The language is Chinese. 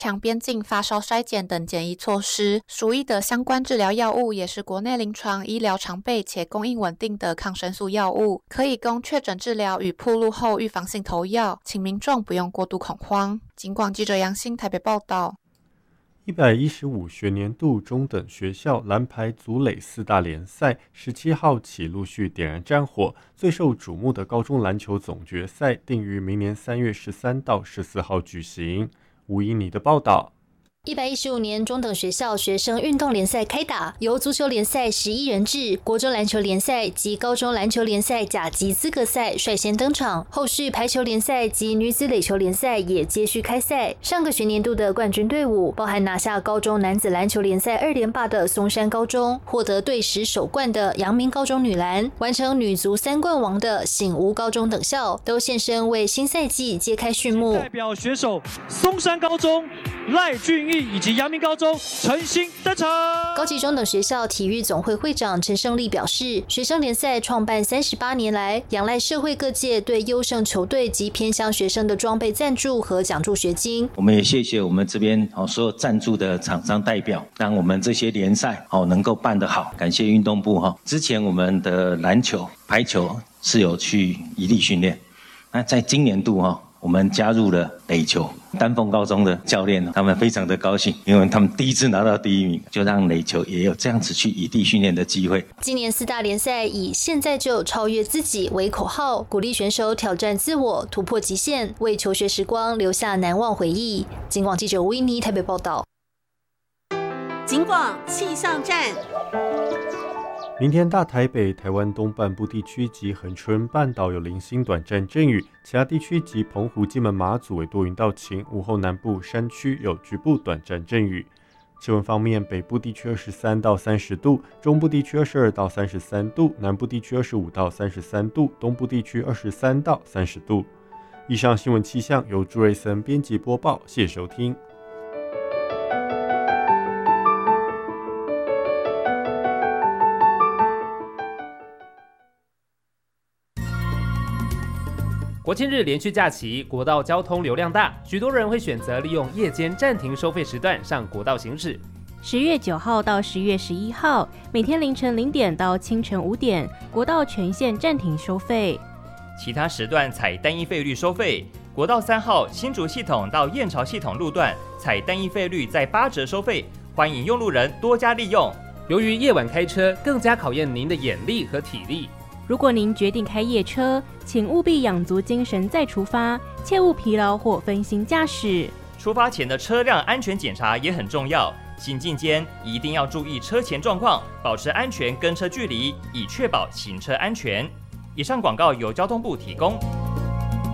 强边境发烧筛检等检疫措施，鼠疫的相关治疗药物也是国内临床医疗常备且供应稳定的抗生素药物，可以供确诊治疗与暴露后预防性投药，请民众不用过度恐慌。警广记者杨欣台北报道。 115学年度中等学校蓝牌组垒4大联赛17号起陆续点燃战火，最受瞩目的高中篮球总决赛定于明年3月13到14号举行。吴依妮的报道。 115年中等学校学生运动联赛开打，由足球联赛11人制、国中篮球联赛及高中篮球联赛甲级资格赛率先登场，后续排球联赛及女子垒球联赛也接续开赛。上个学年度的冠军队伍包含拿下高中男子篮球联赛2连霸的松山高中，获得队史首冠的阳明高中女篮，完成女足3冠王的醒吾高中等校，都现身为新赛季揭开序幕。 代表选手松山高中赖俊毅以及阳明高中陈新登场。 高级中等学校体育总会会长陈胜利表示，学生联赛创办38年来，仰赖社会各界对优胜球队及偏乡学生的装备赞助和奖助学金。 我们也谢谢我们这边所有赞助的厂商代表，让我们这些联赛能够办得好。感谢运动部之前我们的篮球、排球是有去移地训练，那在今年度我们加入了垒球。丹凤高中的教练他们非常的高兴，因为他们第一次拿到第1名，就让垒球也有这样子去异地训练的机会。 今年4大联赛以现在就超越自己为口号，鼓励选手挑战自我，突破极限，为求学时光留下难忘回忆。警广记者吴依妮台北报道。 警广气象站。 明天大台北、台湾东半部地区及恒春半岛有零星短暂阵雨，其他地区及澎湖、金门、马祖为多云到晴，午后南部山区有局部短暂阵雨。气温方面，北部地区23到30度，中部地区22到33度，南部地区25到33度，东部地区23到30度。以上新闻气象由朱瑞森编辑播报，谢谢收听。 国庆日连续假期，国道交通流量大，许多人会选择利用夜间暂停收费时段上国道行驶。 10月9号到10月11号，每天凌晨0点到清晨5点，国道全线暂停收费。 其他时段采单一费率收费。国道3号新竹系统到燕巢系统路段采单一费率在8折收费，欢迎用路人多加利用。 由于夜晚开车更加考验您的眼力和体力。 如果您决定开夜车，请务必养足精神再出发，切勿疲劳或分心驾驶。 出发前的车辆安全检查也很重要，行进间一定要注意车前状况，保持安全跟车距离，以确保行车安全。以上广告由交通部提供。